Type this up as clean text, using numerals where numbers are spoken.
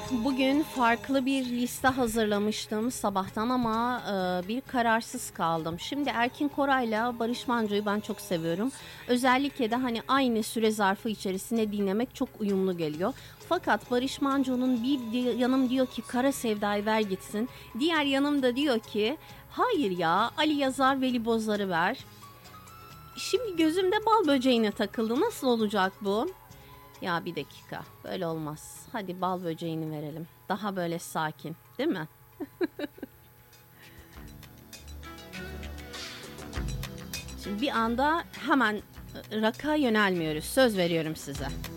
Bugün farklı bir liste hazırlamıştım sabahtan ama bir kararsız kaldım. Şimdi Erkin Koray'la Barış Manço'yu ben çok seviyorum. Özellikle de hani aynı süre zarfı içerisinde dinlemek çok uyumlu geliyor. Fakat Barış Manço'nun bir yanım diyor ki Kara Sevda'yı ver gitsin. Diğer yanım da diyor ki hayır ya Ali Yazar Veli Bozar'ı ver. Şimdi gözümde bal böceğine takıldı. Nasıl olacak bu? Ya bir dakika. Böyle olmaz. Hadi bal böceğini verelim. Daha böyle sakin, değil mi? Şimdi bir anda hemen rock'a yönelmiyoruz. Söz veriyorum size.